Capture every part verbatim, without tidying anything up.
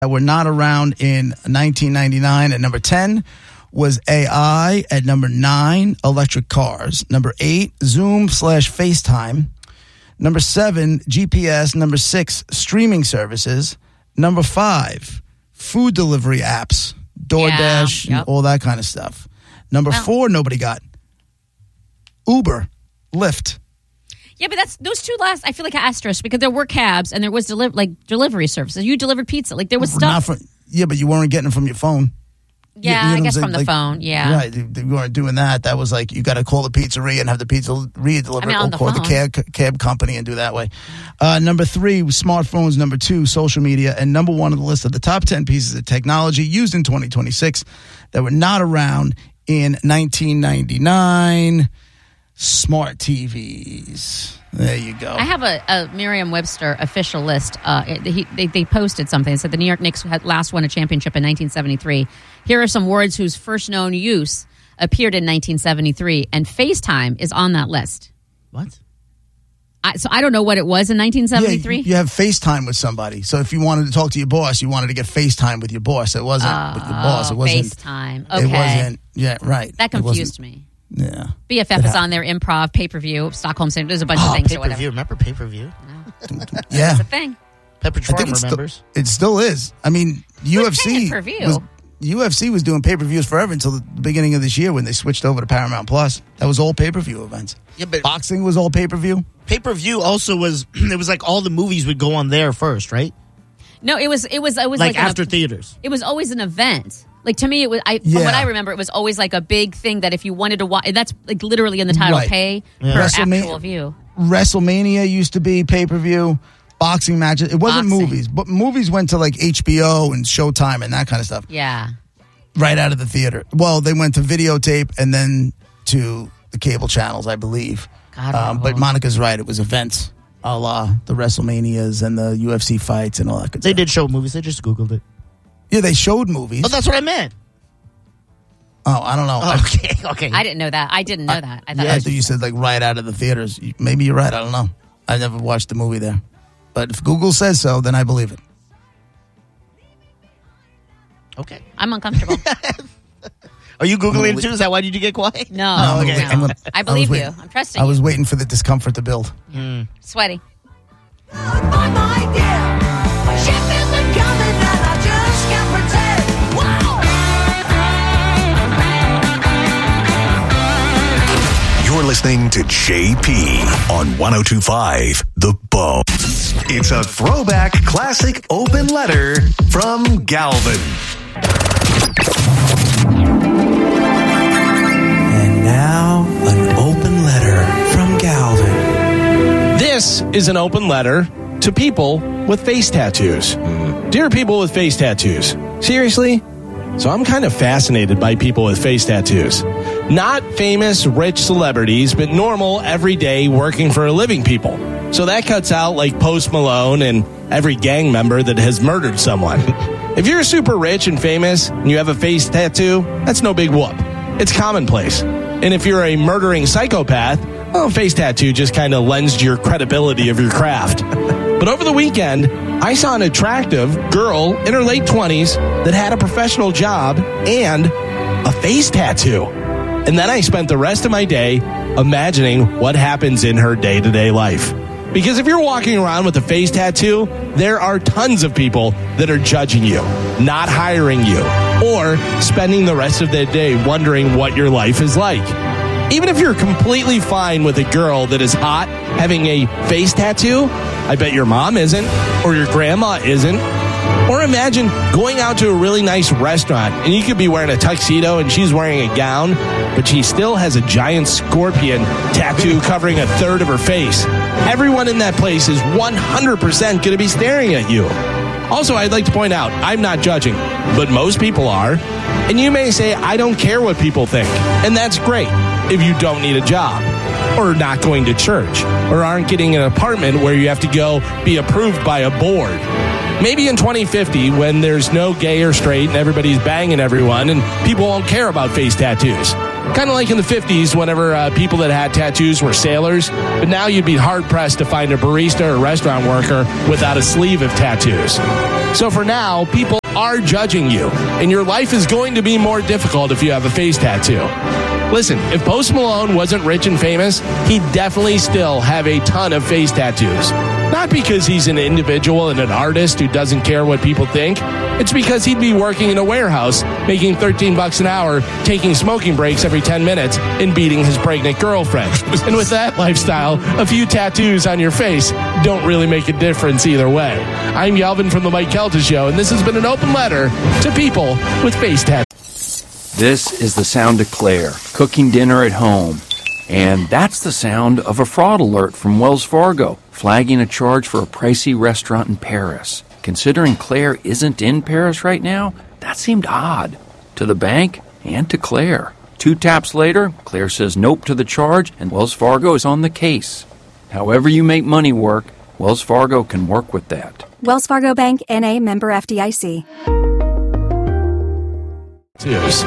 that were not around in nineteen ninety-nine. At number ten was A I. At number nine, electric cars. Number eight, Zoom slash FaceTime. Number seven, G P S. Number six, streaming services. Number five, food delivery apps, DoorDash, yeah, yep. and all that kind of stuff. Number well, four, nobody got. Uber, Lyft. Yeah, but that's those two last. I feel like asterisk because there were cabs and there was deli- like delivery services. You delivered pizza, like there was stuff. Not from, yeah, but you weren't getting it from your phone. Yeah, you, you know I guess from the like, phone. Yeah, right. You, you weren't doing that. That was like you got to call the pizzeria and have the pizzeria deliver, I mean, or the call phone. the cab, cab company and do that way. Uh, number three, smartphones. Number two, social media, and number one on the list of the top ten pieces of technology used in twenty twenty-six that were not around in nineteen ninety-nine. Smart T Vs. There you go. I have a, a Merriam-Webster official list. Uh, it, he, they, they posted something. It said the New York Knicks had last won a championship in nineteen seventy-three. Here are some words whose first known use appeared in nineteen seventy-three, and FaceTime is on that list. What? I, so I don't know what it was in nineteen seventy-three. Yeah, you, you have FaceTime with somebody. So if you wanted to talk to your boss, you wanted to get FaceTime with your boss. It wasn't oh, with your boss. It wasn't FaceTime. Okay. It wasn't. Yeah, right. That confused me. Yeah. B F F is on their improv, pay-per-view, Stockholm Syndrome. There's a bunch oh, of things pay-per-view. or whatever. Remember pay-per-view? No. Yeah. It's a thing. Pepper Farm it remembers. St- it still is. I mean, U F C was, U F C was doing pay-per-views forever until the beginning of this year when they switched over to Paramount Plus. That was all pay-per-view events. Yeah, but boxing was all pay-per-view. Pay-per-view also was. It was like all the movies would go on there first, right? No, it was. It was. It was like, like after an, theaters. It was always an event. Like to me, it was. I from Yeah. what I remember, it was always like a big thing that if you wanted to watch, that's like literally in the title, Right. pay Yeah. per WrestleMania- actual view. WrestleMania used to be pay-per-view. Boxing matches. It wasn't Boxing. movies, but movies went to like H B O and Showtime and that kind of stuff. Yeah. Right out of the theater. Well, they went to videotape and then to the cable channels, I believe. God, um, but Monica's right. It was events, a la the WrestleManias and the U F C fights and all that good They stuff. did show movies. They just Googled it. Yeah, they showed movies. Oh, that's what I meant. Oh, I don't know. Oh, okay, okay. I didn't know that. I didn't know I, that. I thought yeah, it I was, thought you said like right out of the theaters. Maybe you're right. I don't know. I never watched the movie there. But if Google says so, then I believe it. Okay. I'm uncomfortable. Are you Googling too? Is that why did you get quiet? No, No, no. okay. I'm gonna- I believe was you. waiting- I'm trusting I was you. waiting for the discomfort to build. Mm. Sweaty. You're listening to J P on one oh two point five The Bone. It's a throwback classic open letter from Galvin. And now, an open letter from Galvin. This is an open letter to people with face tattoos. Dear people with face tattoos, seriously? So I'm kind of fascinated by people with face tattoos. Not famous, rich celebrities, but normal, everyday, working for a living people. So that cuts out like Post Malone and every gang member that has murdered someone. If you're super rich and famous and you have a face tattoo, that's no big whoop. It's commonplace. And if you're a murdering psychopath, well, a face tattoo just kind of lends to your credibility of your craft. But over the weekend, I saw an attractive girl in her late twenties that had a professional job and a face tattoo. And then I spent the rest of my day imagining what happens in her day-to-day life. Because if you're walking around with a face tattoo, there are tons of people that are judging you, not hiring you, or spending the rest of their day wondering what your life is like. Even if you're completely fine with a girl that is hot having a face tattoo, I bet your mom isn't, or your grandma isn't. Or imagine going out to a really nice restaurant and you could be wearing a tuxedo and she's wearing a gown, but she still has a giant scorpion tattoo covering a third of her face. Everyone in that place is one hundred percent going to be staring at you. Also, I'd like to point out, I'm not judging, but most people are. And you may say, I don't care what people think. And that's great if you don't need a job, or not going to church, or aren't getting an apartment where you have to go be approved by a board. Maybe in twenty fifty, when there's no gay or straight and everybody's banging everyone and people won't care about face tattoos. Kind of like in the fifties, whenever uh, people that had tattoos were sailors. But now you'd be hard-pressed to find a barista or restaurant worker without a sleeve of tattoos. So for now, people are judging you, and your life is going to be more difficult if you have a face tattoo. Listen, if Post Malone wasn't rich and famous, he'd definitely still have a ton of face tattoos. Not because he's an individual and an artist who doesn't care what people think. It's because he'd be working in a warehouse, making thirteen bucks an hour, taking smoking breaks every ten minutes, and beating his pregnant girlfriend. And with that lifestyle, a few tattoos on your face don't really make a difference either way. I'm Galvin from The Mike Kelta Show, and this has been an open letter to people with face tattoos. This is the sound of Claire, cooking dinner at home. And that's the sound of a fraud alert from Wells Fargo, flagging a charge for a pricey restaurant in Paris. Considering Claire isn't in Paris right now, that seemed odd. To the bank and to Claire. Two taps later, Claire says nope to the charge, and Wells Fargo is on the case. However you make money work, Wells Fargo can work with that. Wells Fargo Bank, N A, member F D I C. Cheers.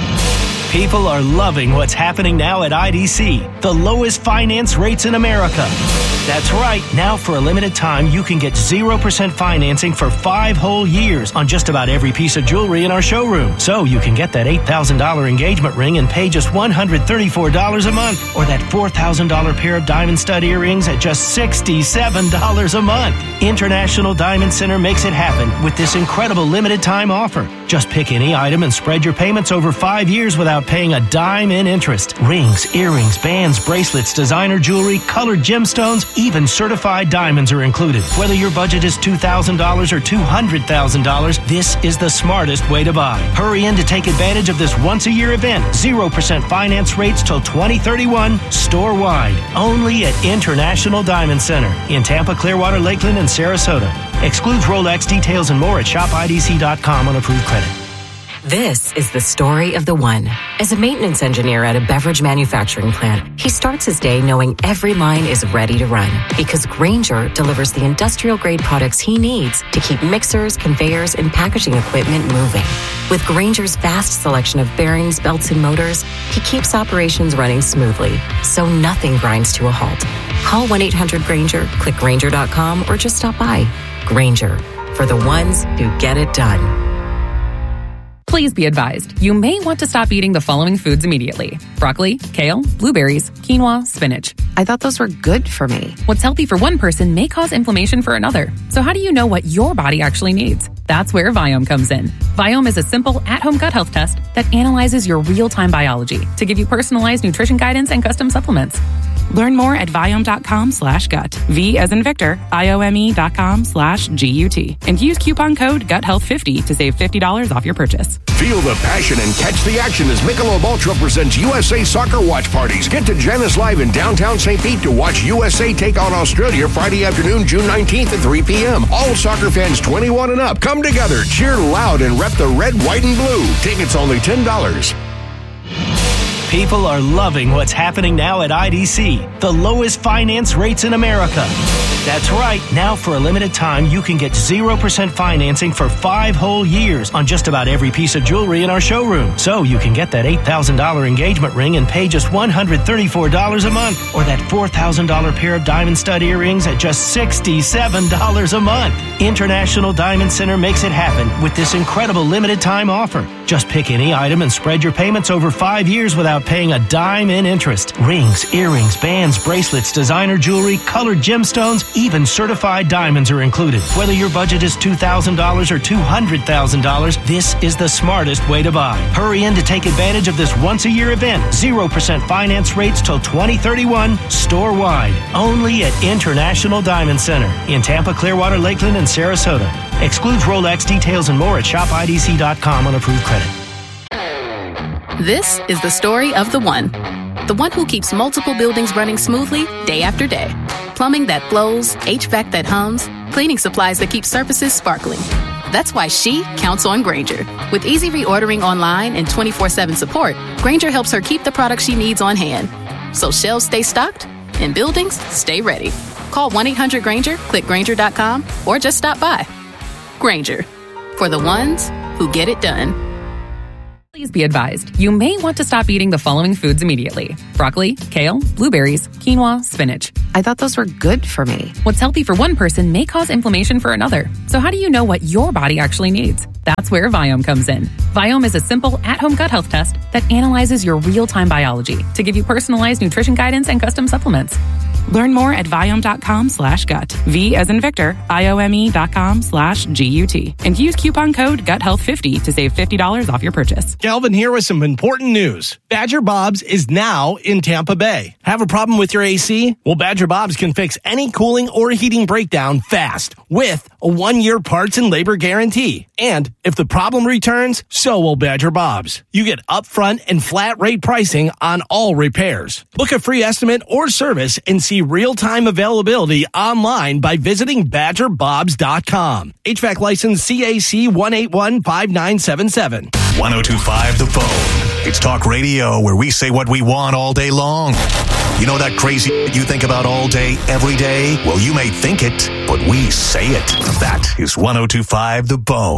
People are loving what's happening now at I D C, the lowest finance rates in America. That's right. Now, for a limited time, you can get zero percent financing for five whole years on just about every piece of jewelry in our showroom. So you can get that eight thousand dollars engagement ring and pay just one hundred thirty-four dollars a month, or that four thousand dollars pair of diamond stud earrings at just sixty-seven dollars a month. International Diamond Center makes it happen with this incredible limited time offer. Just pick any item and spread your payments over five years without paying a dime in interest. Rings, earrings, bands, bracelets, designer jewelry, colored gemstones, even certified diamonds are included. Whether your budget is two thousand dollars or two hundred thousand dollars, this is the smartest way to buy. Hurry in to take advantage of this once-a-year event. zero percent finance rates till twenty thirty-one, store-wide. Only at International Diamond Center in Tampa, Clearwater, Lakeland, and Sarasota. Excludes Rolex. Details and more at shop I D C dot com on approved credit. This is the story of the one. As a maintenance engineer at a beverage manufacturing plant, he starts his day knowing every line is ready to run because Grainger delivers the industrial-grade products he needs to keep mixers, conveyors, and packaging equipment moving. With Grainger's vast selection of bearings, belts, and motors, he keeps operations running smoothly, so nothing grinds to a halt. Call one eight hundred Grainger, click Grainger dot com, or just stop by. Grainger, for the ones who get it done. Please be advised, you may want to stop eating the following foods immediately. Broccoli, kale, blueberries, quinoa, spinach. I thought those were good for me. What's healthy for one person may cause inflammation for another. So how do you know what your body actually needs? That's where Viome comes in. Viome is a simple at-home gut health test that analyzes your real-time biology to give you personalized nutrition guidance and custom supplements. Learn more at Viome.com slash gut. V as in Victor, I-O-M-E dot com slash G-U-T. And use coupon code gut health fifty to save fifty dollars off your purchase. Feel the passion and catch the action as Michelob Ultra presents U S A Soccer Watch Parties. Get to Janice Live in downtown Saint Pete to watch U S A take on Australia Friday afternoon, June nineteenth at three p.m. All soccer fans twenty-one and up. Come together, cheer loud, and rep the red, white, and blue. Tickets only ten dollars. People are loving what's happening now at I D C, the lowest finance rates in America. That's right. Now, for a limited time, you can get zero percent financing for five whole years on just about every piece of jewelry in our showroom. So you can get that eight thousand dollars engagement ring and pay just one hundred thirty-four dollars a month, or that four thousand dollars pair of diamond stud earrings at just sixty-seven dollars a month. International Diamond Center makes it happen with this incredible limited time offer. Just pick any item and spread your payments over five years without paying a dime in interest. Rings, earrings, bands, bracelets, designer jewelry, colored gemstones, even certified diamonds are included. Whether your budget is two thousand dollars or two hundred thousand dollars, this is the smartest way to buy. Hurry in to take advantage of this once-a-year event. zero percent finance rates till twenty thirty-one, store-wide. Only at International Diamond Center in Tampa, Clearwater, Lakeland, and Sarasota. Excludes Rolex. Details and more at shop I D C dot com on approved credit. This is the story of the one. The one who keeps multiple buildings running smoothly day after day. Plumbing that flows, H V A C that hums, cleaning supplies that keep surfaces sparkling. That's why she counts on Grainger. With easy reordering online and twenty-four seven support, Grainger helps her keep the products she needs on hand. So shelves stay stocked and buildings stay ready. Call one eight hundred Grainger, click Grainger dot com, or just stop by. Grainger, for the ones who get it done. Please be advised, you may want to stop eating the following foods immediately: broccoli, kale, blueberries, quinoa, spinach. I thought those were good for me. What's healthy for one person may cause inflammation for another. So how do you know what your body actually needs? That's where Viome comes in. Viome is a simple at-home gut health test that analyzes your real-time biology to give you personalized nutrition guidance and custom supplements. Learn more at Viome.com slash gut. V as in Victor, I-O-M-E dot com slash G-U-T. And use coupon code gut health fifty to save fifty dollars off your purchase. Galvin here with some important news. Badger Bob's is now in Tampa Bay. Have a problem with your A C? Well, Badger Bob's can fix any cooling or heating breakdown fast with a one-year parts and labor guarantee. And if the problem returns, so will Badger Bob's. You get upfront and flat rate pricing on all repairs. Book a free estimate or service and see real-time availability online by visiting badger bobs dot com. H V A C license C A C one eight one five nine seven seven. one oh two point five The Bone. It's talk radio where we say what we want all day long. You know that crazy you think about all day, every day? Well, you may think it, but we say it. That is one oh two point five The Bone.